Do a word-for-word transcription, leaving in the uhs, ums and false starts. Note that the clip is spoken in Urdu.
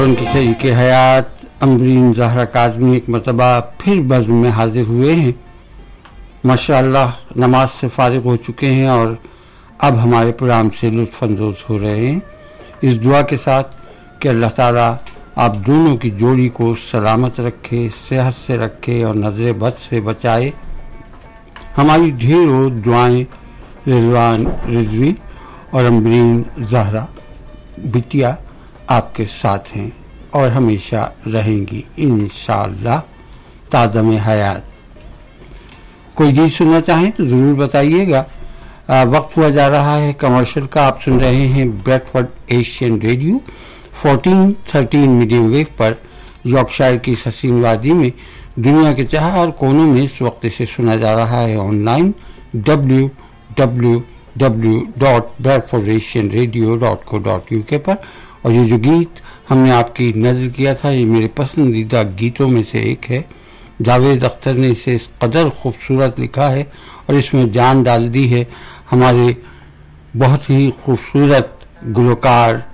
ان کی شریک حیات امبرین زہرا کاظمی ایک مرتبہ پھر بزم میں حاضر ہوئے ہیں. ماشاءاللہ نماز سے فارغ ہو چکے ہیں اور اب ہمارے پروگرام سے لطف اندوز ہو رہے ہیں، اس دعا کے ساتھ کہ اللہ تعالیٰ آپ دونوں کی جوڑی کو سلامت رکھے، صحت سے رکھے اور نظر بد سے بچائے. ہماری ڈھیروں دعائیں رضوان رضوی اور امبرین زہرا بٹیا آپ کے ساتھ ہیں اور ہمیشہ رہیں گی انشاءاللہ تادم حیات. کوئی گیت سننا چاہیں تو ضرور بتائیے گا. وقت ہوا جا رہا ہے کمرشل کا. آپ سن رہے ہیں bread Ford Asian radio fourteen thirteen medium view پر یارکشائر کی اس حسین وادی میں دنیا کے چار کونوں میں اس وقت سے سنا جا رہا ہے on line W W W dot bread Ford Asian radio dot کو ڈاٹ یو کے پر. اور یہ جو گیت ہم نے آپ کی نظر کیا تھا یہ میرے پسندیدہ گیتوں میں سے ایک ہے. جاوید اختر نے اسے اس قدر خوبصورت لکھا ہے اور اس میں جان ڈال دی ہے ہمارے بہت ہی خوبصورت گلوکار